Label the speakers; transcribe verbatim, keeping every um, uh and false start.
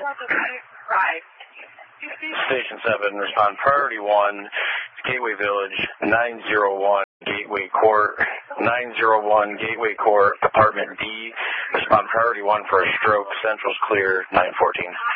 Speaker 1: Station seven, respond priority one, Gateway Village, nine zero one Gateway Court, nine zero one Gateway Court, Apartment D. Respond priority one for a stroke. Central's clear, nine fourteen.